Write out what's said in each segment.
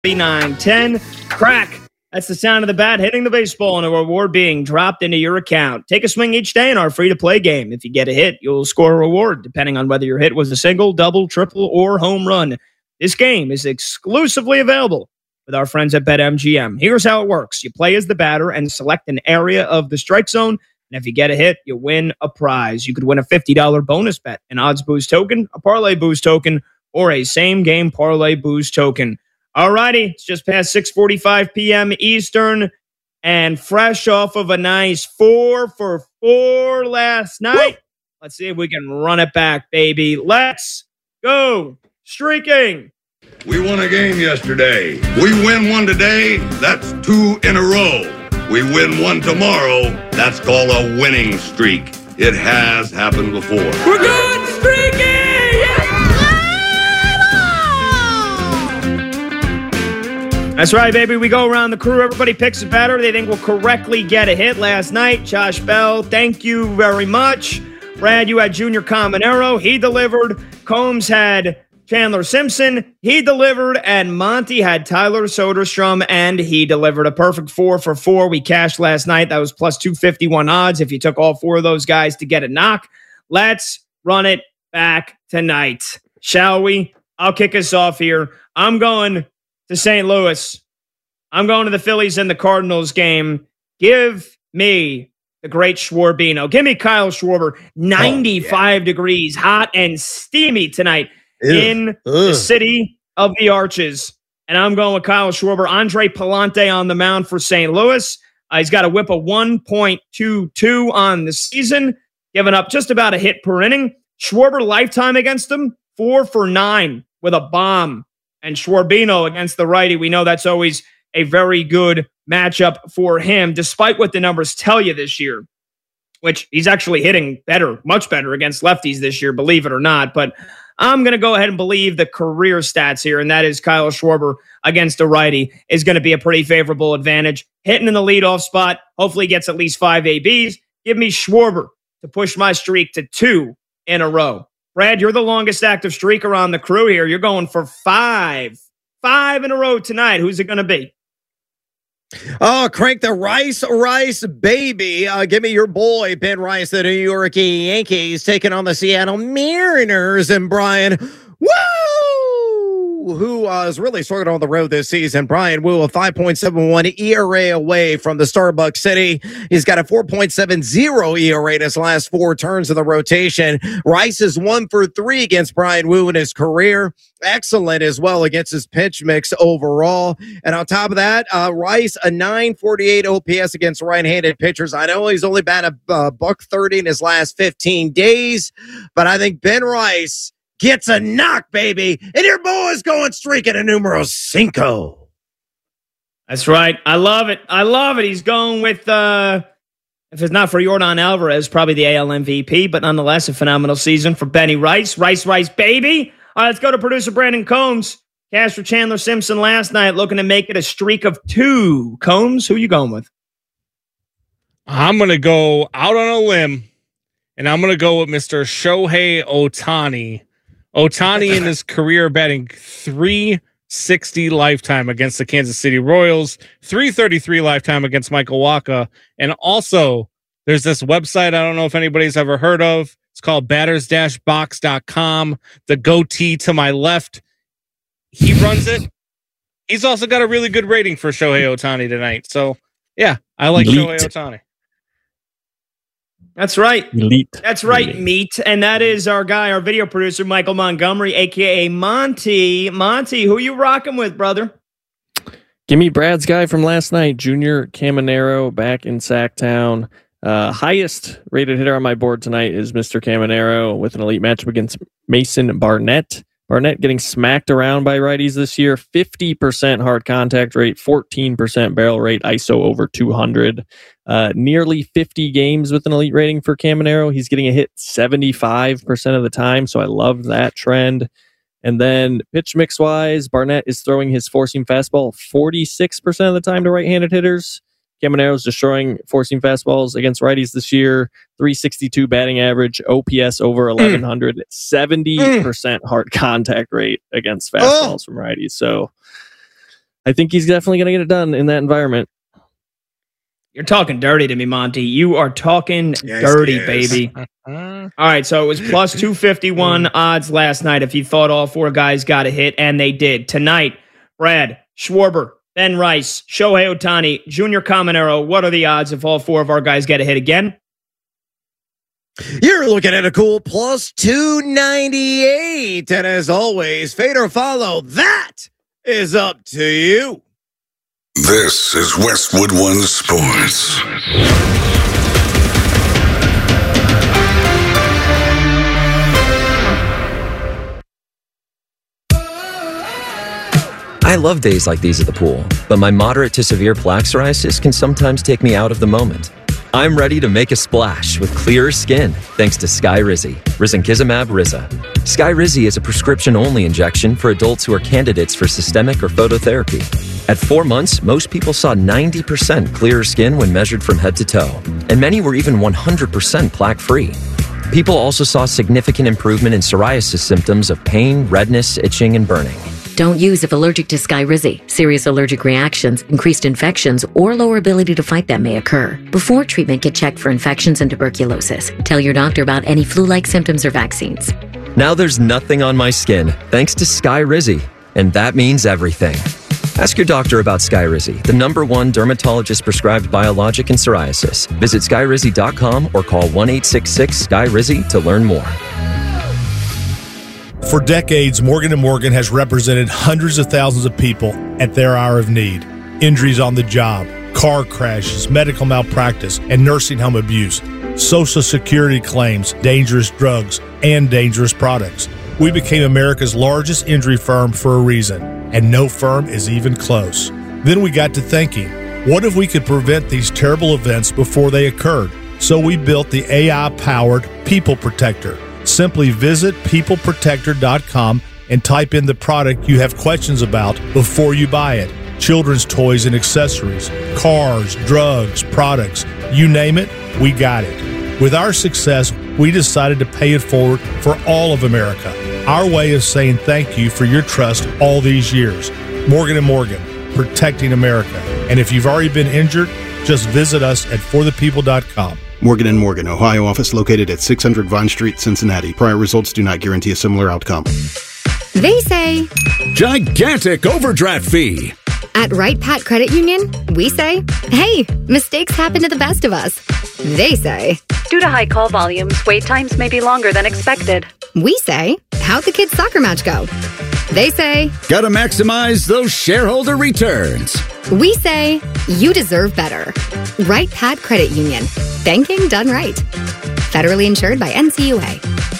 910. Crack. That's the sound of the bat hitting the baseball and a reward being dropped into your account. Take a swing each day in our free-to-play game. If you get a hit, you'll score a reward, depending on whether your hit was a single, double, triple, or home run. This game is exclusively available with our friends at BetMGM. Here's how it works. You play as the batter and select an area of the strike zone, and if you get a hit, you win a prize. You could win a $50 bonus bet, an odds boost token, a parlay boost token, or a same-game parlay boost token. All righty, it's just past 6:45 p.m. Eastern, and fresh off of a nice 4 for 4 last night. Woo! Let's see if we can run it back, baby. Let's go streaking. We won a game yesterday. We win one today, that's 2 in a row. We win one tomorrow, that's called a winning streak. It has happened before. We're good streaking! That's right, baby. We go around the crew. Everybody picks a batter they think will correctly get a hit. Last night, Josh Bell, thank you very much. Brad, you had Junior Caminero. He delivered. Combs had Chandler Simpson. He delivered. And Monty had Tyler Soderstrom, and he delivered a perfect 4 for 4. We cashed last night. That was plus 251 odds if you took all 4 of those guys to get a knock. Let's run it back tonight, shall we? I'll kick us off here. I'm going to St. Louis. I'm going to the Phillies and the Cardinals game. Give me the great Schwarbino. Give me Kyle Schwarber. 95 degrees, hot and steamy tonight in the city of the Arches. And I'm going with Kyle Schwarber. Andre Palante on the mound for St. Louis. He's got a whip of 1.22 on the season, giving up just about a hit per inning. Schwarber lifetime against him, 4 for 9 with a bomb. And Schwarbino against the righty, we know that's always a very good matchup for him, despite what the numbers tell you this year, which he's actually hitting better, much better against lefties this year, believe it or not. But I'm going to go ahead and believe the career stats here, and that is Kyle Schwarber against a righty is going to be a pretty favorable advantage. Hitting in the leadoff spot, hopefully gets at least 5 ABs. Give me Schwarber to push my streak to 2 in a row. Brad, you're the longest active streaker on the crew here. You're going for 5 in a row tonight. Who's it going to be? Oh, crank the Rice, baby. Give me your boy, Ben Rice, the New York Yankees, taking on the Seattle Mariners. And Brian, who is really struggling on the road this season. Brian Wu, a 5.71 ERA away from the Starbucks City. He's got a 4.70 ERA in his last 4 turns of the rotation. Rice is 1 for 3 against Brian Wu in his career. Excellent as well against his pitch mix overall. And on top of that, Rice, a 948 OPS against right-handed pitchers. I know he's only batted a $130 in his last 15 days, but I think Ben Rice gets a knock, baby. And your boy is going streaking a numero 5. That's right. I love it. He's going with, if it's not for Yordan Alvarez, probably the AL MVP, but nonetheless, a phenomenal season for Benny Rice. Rice, baby. All right, let's go to producer Brandon Combs. Cash for Chandler Simpson last night, looking to make it a streak of 2. Combs, who you going with? I'm going to go out on a limb, and I'm going to go with Mr. Shohei Ohtani. Ohtani in his career batting .360 lifetime against the Kansas City Royals, .333 lifetime against Michael Wacha. And also, there's this website I don't know if anybody's ever heard of. It's called batters-box.com. The goatee to my left, he runs it. He's also got a really good rating for Shohei Ohtani tonight. So, yeah, I like Shohei Ohtani. That's right. Elite. That's right, meat. And that is our guy, our video producer, Michael Montgomery, a.k.a. Monty. Monty, who you rocking with, brother? Give me Brad's guy from last night, Junior Caminero, back in Sacktown. Highest rated hitter on my board tonight is Mr. Caminero with an elite matchup against Mason Barnett. Barnett getting smacked around by righties this year. 50% hard contact rate, 14% barrel rate, ISO over 200. Nearly 50 games with an elite rating for Caminero. He's getting a hit 75% of the time, so I love that trend. And then pitch mix wise, Barnett is throwing his four-seam fastball 46% of the time to right-handed hitters. Caminero's destroying four-seam fastballs against righties this year. 362 batting average, OPS over 1100, 70% hard contact rate against fastballs from righties. So I think he's definitely going to get it done in that environment. You're talking dirty to me, Monty. You are talking dirty, baby. All right, so it was plus 251 odds last night if you thought all four guys got a hit, and they did. Tonight, Brad, Schwarber, Ben Rice, Shohei Ohtani, Junior Caminero, what are the odds if all four of our guys get a hit again? You're looking at a cool plus 298. And as always, fade or follow, that is up to you. This is Westwood One Sports. I love days like these at the pool, but my moderate to severe plaque psoriasis can sometimes take me out of the moment. I'm ready to make a splash with clearer skin thanks to Skyrizi, risankizumab Riza. Skyrizi is a prescription-only injection for adults who are candidates for systemic or phototherapy. At 4 months, most people saw 90% clearer skin when measured from head to toe, and many were even 100% plaque-free. People also saw significant improvement in psoriasis symptoms of pain, redness, itching, and burning. Don't use if allergic to Skyrizi. Serious allergic reactions, increased infections, or lower ability to fight them may occur. Before treatment, get checked for infections and tuberculosis. Tell your doctor about any flu-like symptoms or vaccines. Now there's nothing on my skin thanks to Skyrizi, and that means everything. Ask your doctor about Skyrizi, the #1 dermatologist-prescribed biologic in psoriasis. Visit Skyrizi.com or call 1-866-SKYRIZI to learn more. For decades, Morgan & Morgan has represented hundreds of thousands of people at their hour of need. Injuries on the job, car crashes, medical malpractice, and nursing home abuse, Social Security claims, dangerous drugs, and dangerous products. We became America's largest injury firm for a reason, and no firm is even close. Then we got to thinking, what if we could prevent these terrible events before they occurred? So we built the AI-powered People Protector. Simply visit peopleprotector.com and type in the product you have questions about before you buy it. Children's toys and accessories, cars, drugs, products, you name it, we got it. With our success, we decided to pay it forward for all of America. Our way of saying thank you for your trust all these years. Morgan & Morgan, protecting America. And if you've already been injured, just visit us at forthepeople.com. Morgan & Morgan, Ohio office located at 600 Vine Street, Cincinnati. Prior results do not guarantee a similar outcome. They say gigantic overdraft fee. At Wright Pat Credit Union, we say, hey, mistakes happen to the best of us. They say, due to high call volumes, wait times may be longer than expected. We say, how'd the kids' soccer match go? They say, gotta maximize those shareholder returns. We say, you deserve better. Wright Pat Credit Union. Banking done right. Federally insured by NCUA.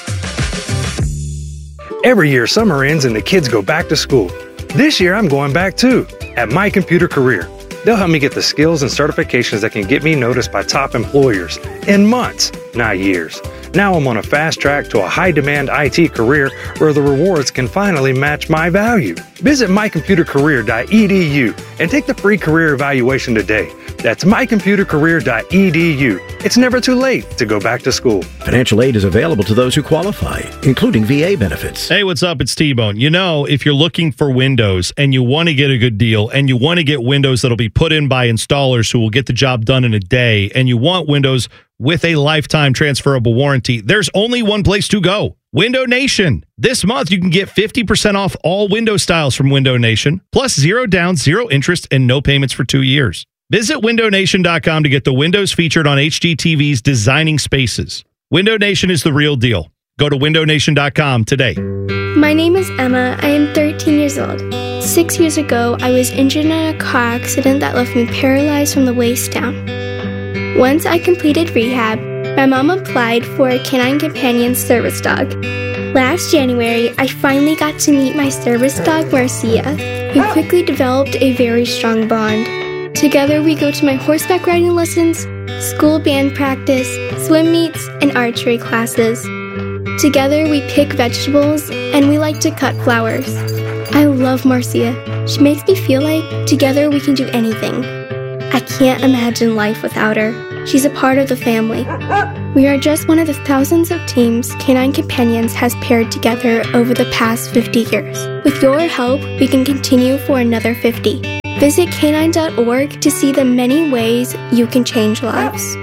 Every year, summer ends and the kids go back to school. This year, I'm going back too, at My Computer Career. They'll help me get the skills and certifications that can get me noticed by top employers in months, not years. Now I'm on a fast track to a high-demand IT career where the rewards can finally match my value. Visit mycomputercareer.edu and take the free career evaluation today. That's mycomputercareer.edu. It's never too late to go back to school. Financial aid is available to those who qualify, including VA benefits. Hey, what's up? It's T-Bone. You know, if you're looking for windows and you want to get a good deal and you want to get windows that'll be put in by installers who will get the job done in a day, and you want windows with a lifetime transferable warranty, there's only one place to go. Window Nation. This month, you can get 50% off all window styles from Window Nation, plus 0 down, 0 interest, and no payments for 2 years. Visit windownation.com to get the windows featured on HGTV's Designing Spaces. Window Nation is the real deal. Go to windownation.com today. My name is Emma. I am 13 years old. 6 years ago, I was injured in a car accident that left me paralyzed from the waist down. Once I completed rehab, my mom applied for a Canine Companion service dog. Last January, I finally got to meet my service dog, Marcia. We quickly developed a very strong bond. Together, we go to my horseback riding lessons, school band practice, swim meets, and archery classes. Together, we pick vegetables, and we like to cut flowers. I love Marcia. She makes me feel like together we can do anything. I can't imagine life without her. She's a part of the family. We are just one of the thousands of teams Canine Companions has paired together over the past 50 years. With your help, we can continue for another 50. Visit canine.org to see the many ways you can change lives.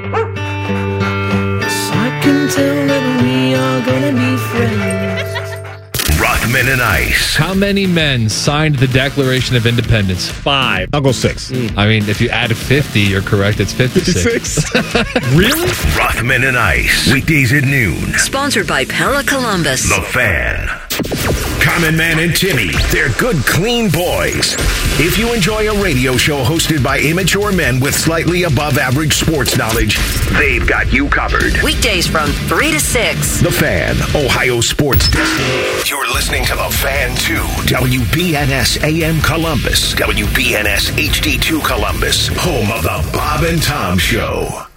I can tell that we are gonna be friends. Rothman and Ice. How many men signed the Declaration of Independence? 5. I'll go 6. I mean, if you add 50, you're correct. It's 56. Really? Rothman and Ice. Weekdays at noon. Sponsored by Pella Columbus. The Fan. Common Man and Timmy. They're good, clean boys. If you enjoy a radio show hosted by immature men with slightly above average sports knowledge, they've got you covered. Weekdays from 3 to 6. The Fan, Ohio Sports Desk. You're listening to The Fan 2, WBNS AM Columbus, WBNS HD2 Columbus, home of the Bob and Tom Show.